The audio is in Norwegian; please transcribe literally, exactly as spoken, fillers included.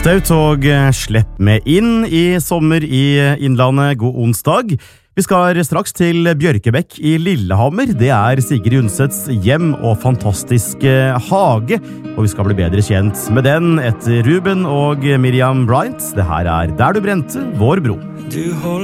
Kast deg ut og slipp med inn i sommer i Innlandet. God onsdag. Vi skal straks til Bjørkebekk i Lillehammer. Det er Sigrid Undsets hjem og fantastiske hage, og vi skal bli bedre kjent med den etter Ruben og Miriam Bryant. Det her er Der du brente, vår bro. Du